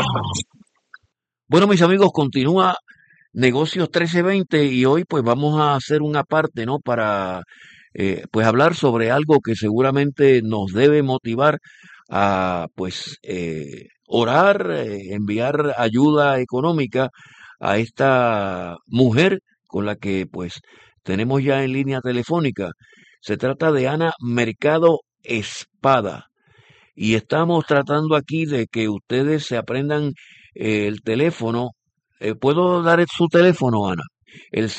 Bueno, mis amigos, continúa Negocios 1320 y hoy pues vamos a hacer una parte, ¿no? Para pues hablar sobre algo que seguramente nos debe motivar a pues orar, enviar ayuda económica a esta mujer con la que pues tenemos ya en línea telefónica. Se trata de Ana Mercado Espada. Y estamos tratando aquí de que ustedes se aprendan el teléfono. ¿Puedo dar su teléfono, Ana? El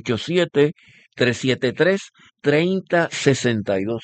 787-373-3062.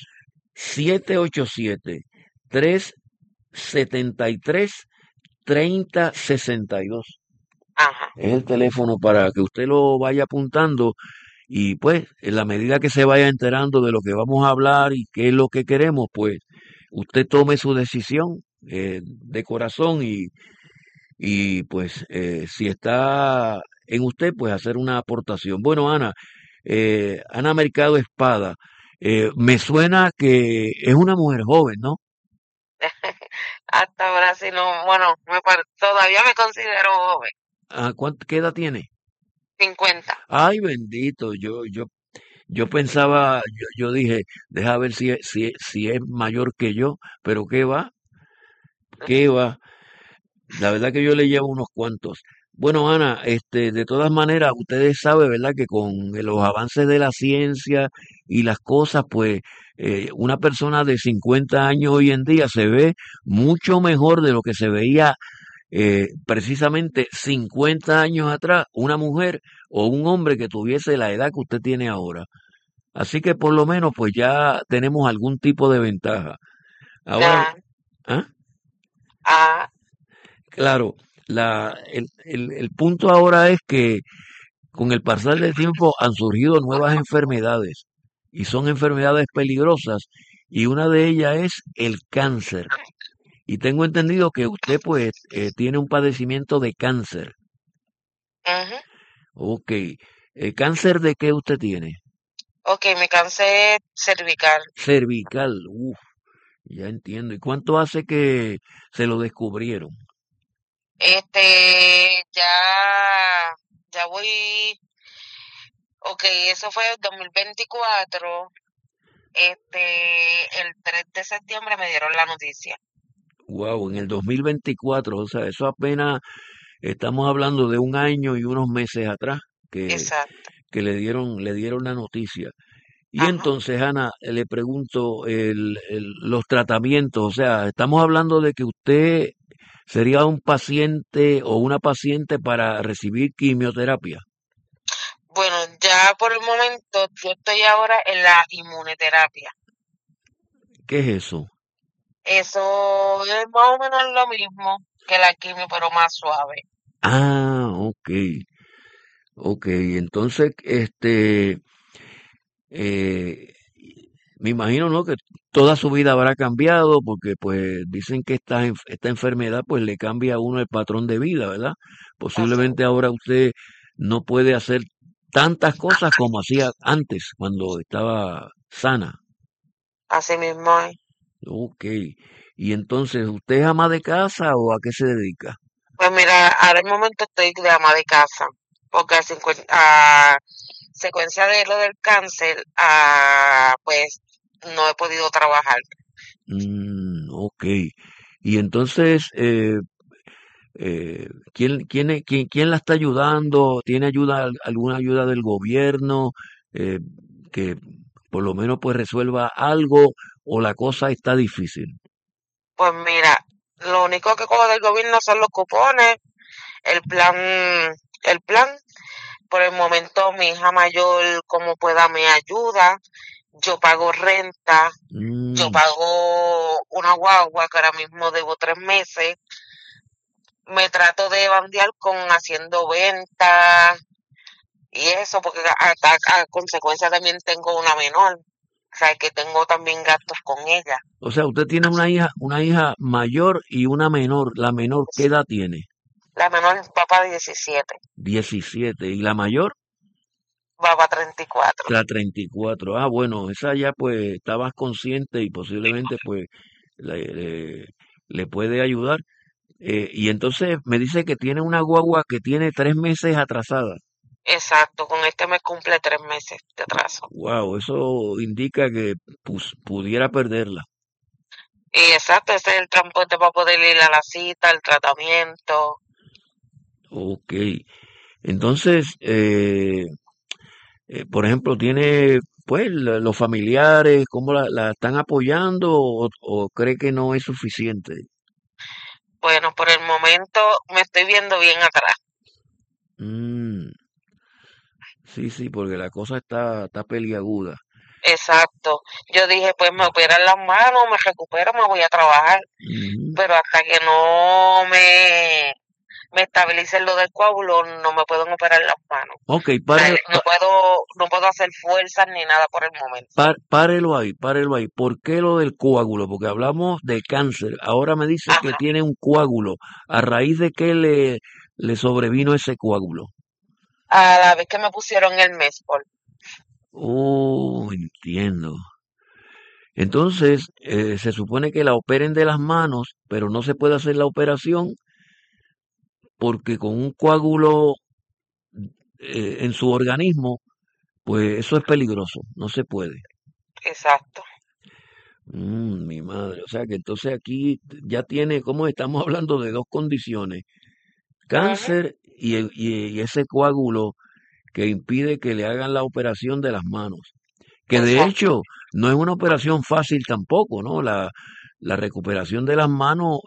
787-373-3062. Ajá. Es el teléfono para que usted lo vaya apuntando y pues en la medida que se vaya enterando de lo que vamos a hablar y qué es lo que queremos, pues usted tome su decisión de corazón y pues si está en usted, pues hacer una aportación. Bueno, Ana, Ana Mercado Espada, me suena que es una mujer joven, ¿no? Hasta ahora sí no, bueno, todavía me considero joven. Ah, ¿qué edad tiene? 50. Ay, bendito, yo pensaba, yo dije, deja ver si es mayor que yo, pero qué va, qué va. La verdad que yo le llevo unos cuantos. Bueno, Ana, de todas maneras, ustedes saben, ¿verdad? Que con los avances de la ciencia y las cosas, pues una persona de 50 años hoy en día se ve mucho mejor de lo que se veía precisamente 50 años atrás, una mujer o un hombre que tuviese la edad que usted tiene ahora. Así que por lo menos, pues ya tenemos algún tipo de ventaja. Ahora, Ah, ¿ah? ah, Claro, el punto ahora es que con el pasar del tiempo han surgido nuevas enfermedades y son enfermedades peligrosas y una de ellas es el cáncer. Y tengo entendido que usted pues tiene un padecimiento de cáncer. ujú. Ok, ¿cáncer de qué usted tiene? Ok, me cansé cervical. Cervical. Uf, ya entiendo. ¿Y cuánto hace que se lo descubrieron? Ya voy, ok, eso fue el 2024. El 3 de septiembre me dieron la noticia. Wow, en el 2024, o sea, eso apenas estamos hablando de un año y unos meses atrás que, Exacto. que le dieron la noticia. Y Ajá. entonces, Ana, le pregunto, los tratamientos, o sea, estamos hablando de que usted sería un paciente o una paciente para recibir quimioterapia. Bueno, ya por el momento yo estoy ahora en la inmunoterapia. ¿Qué es eso? Eso es más o menos lo mismo que la quimio, pero más suave. Ah, ok, ok. Entonces, eh, me imagino, ¿no? Que toda su vida habrá cambiado porque pues dicen que esta enfermedad pues le cambia a uno el patrón de vida, ¿verdad? Así, Posiblemente ahora usted no puede hacer tantas cosas como hacía antes cuando estaba sana. así mismo es. Ok. Y entonces, ¿usted es ama de casa o a qué se dedica? Pues mira, ahora el momento estoy de ama de casa, porque a secuencia de lo del cáncer, pues no he podido trabajar. Ok. Y entonces, quién la está ayudando? ¿Tiene ayuda, alguna ayuda del gobierno eh, que por lo menos pues resuelva algo o la cosa está difícil? Pues mira, lo único que cojo del gobierno son los cupones, el plan. Por el momento mi hija mayor como pueda me ayuda, yo pago renta, yo Mm, pago una guagua que ahora mismo debo 3 meses, me trato de bandear con haciendo ventas y eso, porque a consecuencia también tengo una menor, o sea que tengo también gastos con ella. o sea, usted tiene una hija mayor y una menor. La menor, ¿qué edad tiene? La menor va para 17, 17. ¿Y la mayor? va para 34. La 34. Ah, bueno, esa ya pues está más consciente y posiblemente pues le, le- le puede ayudar. Y entonces me dice que tiene una guagua que tiene 3 meses atrasada. Exacto, con este me cumple 3 meses de atraso. Wow, eso indica que pudiera perderla. Y exacto, ese es el transporte para poder ir a la cita, el tratamiento. Ok. Entonces, por ejemplo, tiene, pues, los familiares, ¿cómo la están apoyando o cree que no es suficiente? Bueno, por el momento me estoy viendo bien atrás. Mm, sí, sí, porque la cosa está peliaguda. Exacto. Yo dije, pues me operan las manos, me recupero, me voy a trabajar. Ujú. Pero hasta que no me estabilicen lo del coágulo, no me pueden operar las manos. Ok, O sea, no puedo hacer fuerzas ni nada por el momento. párelo ahí, párelo ahí. ¿Por qué lo del coágulo? Porque hablamos de cáncer. Ahora me dice que Ajá. tiene un coágulo. ¿A raíz de qué le sobrevino ese coágulo? A la vez que me pusieron el Mesfor. Oh, entiendo. Entonces, se supone que la operen de las manos, pero no se puede hacer la operación porque con un coágulo en su organismo, pues eso es peligroso, no se puede. Exacto. Mi madre, o sea que entonces aquí ya tiene, como estamos hablando de dos condiciones, Ujú. cáncer y ese coágulo que impide que le hagan la operación de las manos. Que de Exacto. hecho no es una operación fácil tampoco, ¿no? La recuperación de las manos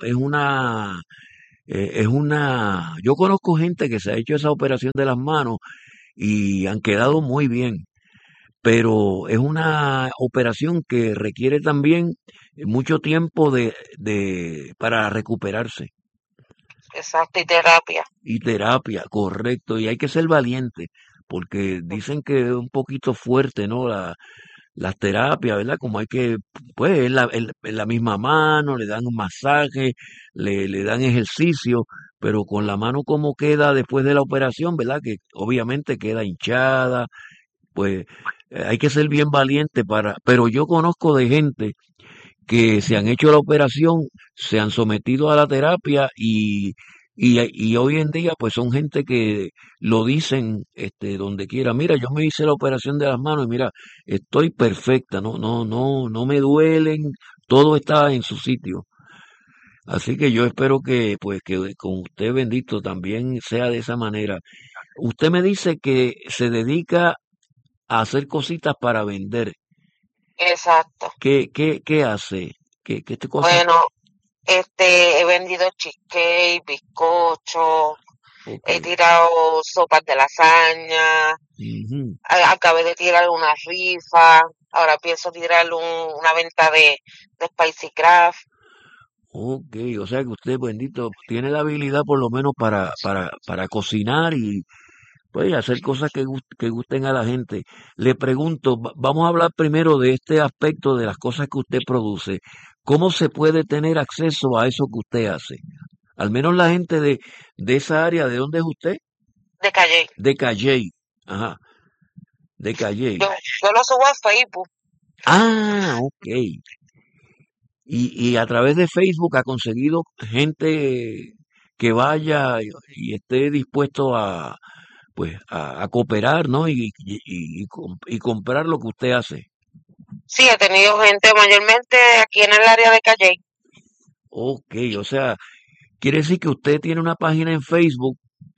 yo conozco gente que se ha hecho esa operación de las manos y han quedado muy bien, pero es una operación que requiere también mucho tiempo para recuperarse Exacto. Y terapia. y terapia, correcto, y hay que ser valiente, porque dicen que es un poquito fuerte, ¿no? Las terapias, ¿verdad? Como hay que, pues, en la misma mano, le dan un masaje, le dan ejercicio, pero con la mano como queda después de la operación, ¿verdad? Que obviamente queda hinchada, pues hay que ser bien valiente pero yo conozco de gente que se han hecho la operación, se han sometido a la terapia y hoy en día pues son gente que lo dicen donde quiera, mira, yo me hice la operación de las manos y mira, estoy perfecta, no me duelen, todo está en su sitio. Así que yo espero que pues que con usted bendito también sea de esa manera. Usted me dice que se dedica a hacer cositas para vender. Exacto. ¿Qué hace? ¿Qué cosas? Bueno, he vendido cheesecake, bizcocho, Ok. he tirado sopas de lasaña, Ujú. acabé de tirar una rifa, ahora pienso tirar una venta de Spicy Craft. Ok, o sea que usted, bendito, tiene la habilidad por lo menos para cocinar y pues hacer cosas que gusten a la gente. Le pregunto, vamos a hablar primero de este aspecto de las cosas que usted produce. ¿Cómo se puede tener acceso a eso que usted hace? Al menos la gente de esa área, ¿de dónde es usted? De Calle. De Calley. Ajá, de Calley. Yo lo subo a Facebook. Ah, ok. Y a través de Facebook ha conseguido gente que vaya y esté dispuesto a cooperar, ¿no? Y comprar lo que usted hace. Sí, he tenido gente mayormente aquí en el área de Calle. Ok, o sea, quiere decir que usted tiene una página en Facebook.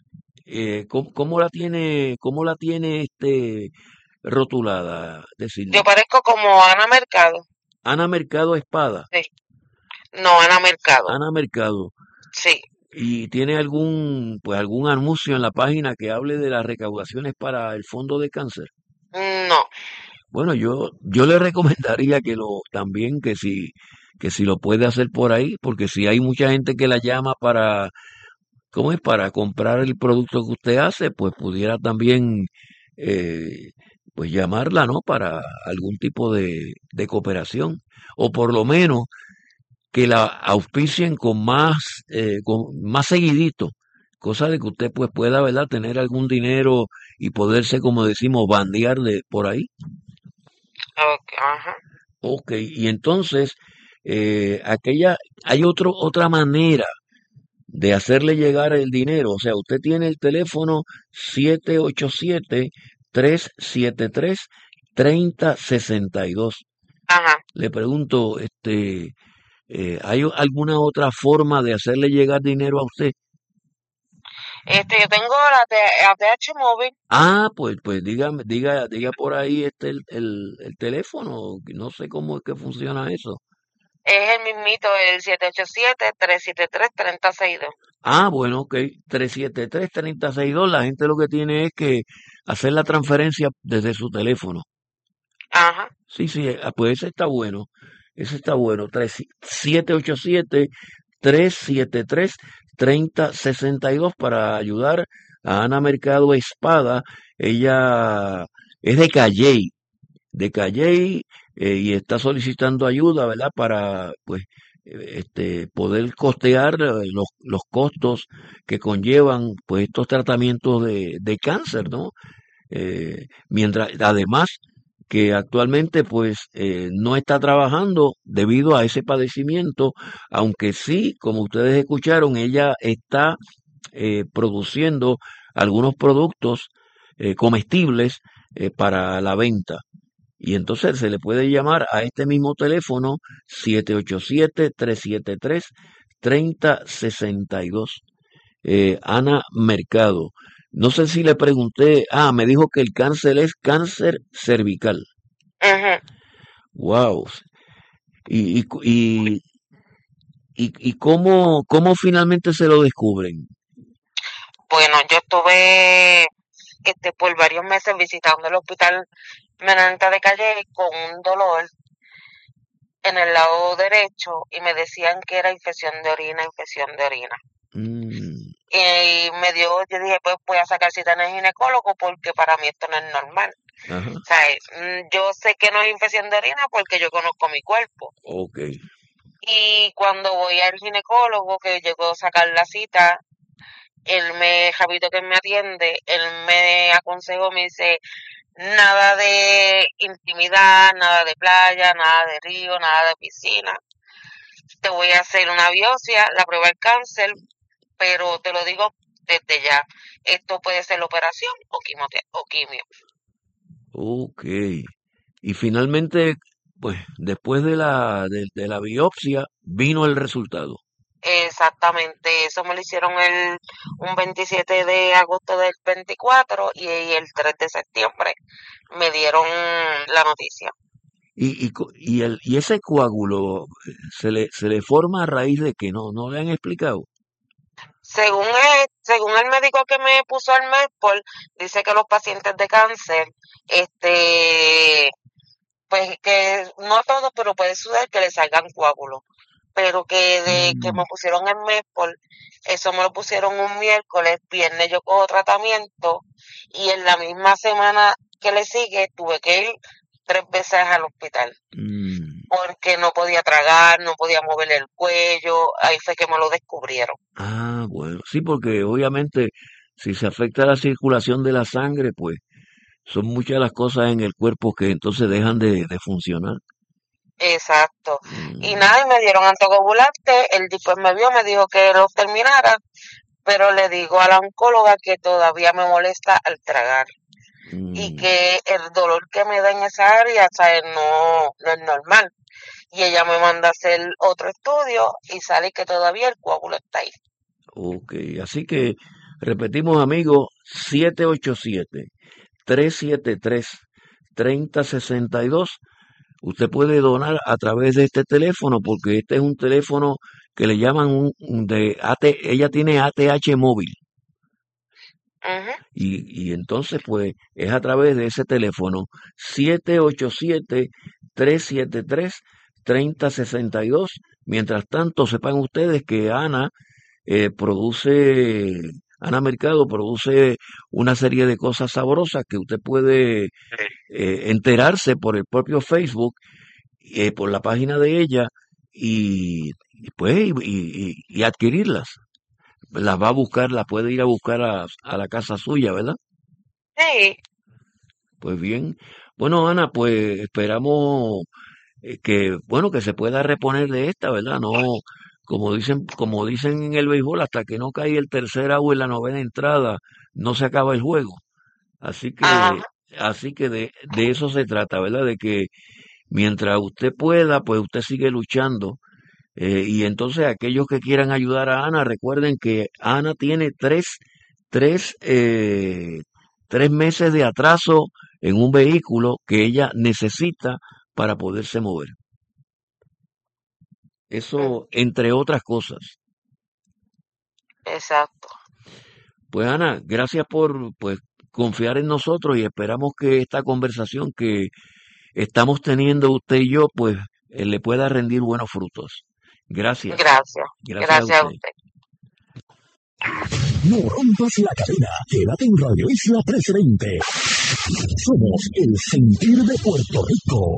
¿Cómo la tiene rotulada? Decir, Yo parezco como Ana Mercado. Ana Mercado Espada. Sí. No, Ana Mercado. Ana Mercado. Sí. ¿Y tiene algún anuncio en la página que hable de las recaudaciones para el fondo de cáncer? No. Bueno, yo le recomendaría también que si lo puede hacer por ahí, porque si hay mucha gente que la llama ¿cómo es? Para comprar el producto que usted hace, pues pudiera también, eh, pues llamarla, ¿no? Para algún tipo de cooperación. O por lo menos que la auspicien con más seguidito, cosa de que usted pues pueda, ¿verdad? Tener algún dinero y poderse, como decimos, bandear por ahí. Ok, ajá. Ok, y entonces, hay otra manera de hacerle llegar el dinero. O sea, usted tiene el teléfono 787-373-3062. Ajá. Le pregunto, ¿hay alguna otra forma de hacerle llegar dinero a usted? Yo tengo ATH móvil, Pues diga por ahí el teléfono. No sé cómo es que funciona eso. es el mismito, el 787-373-3062. Bueno, ok. 373-3062. La gente lo que tiene es que hacer la transferencia desde su teléfono. Ajá. Sí, sí, pues ese está bueno. Ese está bueno. 787-373-3062 para ayudar a Ana Mercado Espada. Ella es de Calley, y está solicitando ayuda, ¿verdad? Para, pues, poder costear los costos que conllevan, pues, estos tratamientos de cáncer, ¿no? Mientras, además, que actualmente, pues, no está trabajando debido a ese padecimiento, aunque sí, como ustedes escucharon, ella está produciendo algunos productos comestibles para la venta. Y entonces se le puede llamar a este mismo teléfono 787-373-3062. Ana Mercado. No sé si le pregunté, me dijo que el cáncer es cáncer cervical. Ujú. Wow. ¿Y, y, y, y cómo finalmente se lo descubren? Bueno, yo estuve por varios meses visitando el hospital Menonita de Calle con un dolor en el lado derecho y me decían que era infección de orina, infección de orina. Mm, Y yo dije, pues voy a sacar cita en el ginecólogo porque para mí esto no es normal. ajá, O sea, yo sé que no es infección de orina porque yo conozco mi cuerpo. ok. Y cuando voy al ginecólogo, que llegó a sacar la cita, Javito que me atiende, él me aconsejó, me dice, nada de intimidad, nada de playa, nada de río, nada de piscina. Te voy a hacer una biopsia, la prueba del cáncer, pero te lo digo desde ya. Esto puede ser la operación o quimio. Ok. Y finalmente, pues después de la biopsia, vino el resultado. Exactamente, eso me lo hicieron un 27 de agosto del 24 y el 3 de septiembre me dieron la noticia. Y ese coágulo se le forma a raíz de que no le han explicado. Según el médico que me puso el Medpol, dice que los pacientes de cáncer, pues que no todos, pero puede suceder que le salgan coágulos. Pero que me Mm, pusieron el Medpol, eso me lo pusieron un miércoles, viernes yo cojo tratamiento y en la misma semana que le sigue tuve que ir 3 veces al hospital mm. porque no podía tragar, no podía mover el cuello, ahí fue que me lo descubrieron. Bueno, sí, porque obviamente si se afecta la circulación de la sangre, pues son muchas las cosas en el cuerpo que entonces dejan de funcionar. Exacto. Y Mm, nada, y me dieron anticoagulante, él después me vio, me dijo que lo terminara, pero le digo a la oncóloga que todavía me molesta al tragar y mm. que el dolor que me da en esa área, ¿sabes? No es normal. Y ella me manda a hacer otro estudio y sale que todavía el coágulo está ahí. Ok, así que repetimos amigos, 787-373-3062. Usted puede donar a través de este teléfono porque este es un teléfono que le llaman de ella tiene ATH móvil. Ujú. Y entonces, pues, es a través de ese teléfono 787-373-3062. Mientras tanto, sepan ustedes que Ana Mercado produce una serie de cosas sabrosas que usted puede enterarse por el propio Facebook, por la página de ella pues, y adquirirlas. Las va a buscar, las puede ir a buscar a la casa suya, ¿verdad? Sí, Pues bien, bueno, Ana, pues esperamos bueno, que se pueda reponer de esta, ¿verdad? como dicen en el béisbol, hasta que no cae el tercer out en la novena entrada, no se acaba el juego. Así Ajá, que, así que de eso se trata, ¿verdad? De que mientras usted pueda, pues usted sigue luchando. Y entonces aquellos que quieran ayudar a Ana, recuerden que Ana tiene tres, eh, 3 meses de atraso en un vehículo que ella necesita para poderse mover. mm, Eso, entre otras cosas. exacto. Pues Ana, gracias por pues confiar en nosotros y esperamos que esta conversación que estamos teniendo usted y yo, pues le pueda rendir buenos frutos. Gracias. Gracias. Gracias a Gracias a usted. usted. No rompas la cadena. Quédate en Radio Isla 1320. Somos el sentir de Puerto Rico.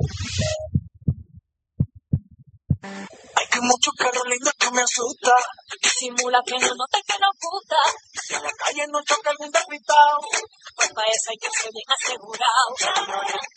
Hay que mucho carro lindo que me asusta. Disimula que no note que nos gusta. Si en la calle no choca algún despistado, pues para eso hay que ser bien asegurado.